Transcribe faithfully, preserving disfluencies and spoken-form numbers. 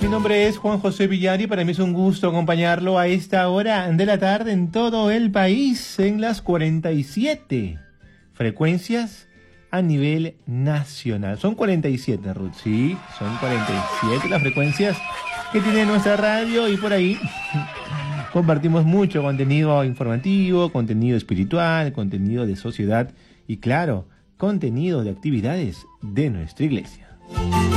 Mi nombre es Juan José Villar y para mí es un gusto acompañarlo a esta hora de la tarde en todo el país, en las cuarenta y siete frecuencias a nivel nacional. Son cuarenta y siete, Ruth, sí, son cuarenta y siete las frecuencias que tiene nuestra radio y por ahí compartimos mucho contenido informativo, contenido espiritual, contenido de sociedad y claro, contenido de actividades de nuestra iglesia.